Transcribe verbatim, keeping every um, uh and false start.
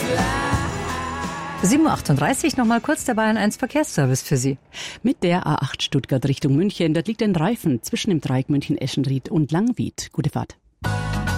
sieben Uhr achtunddreißig, nochmal kurz der Bayern eins Verkehrsservice für Sie. Mit der A acht Stuttgart Richtung München, dort liegt ein Reifen zwischen dem Dreieck München-Eschenried und Langwied. Gute Fahrt.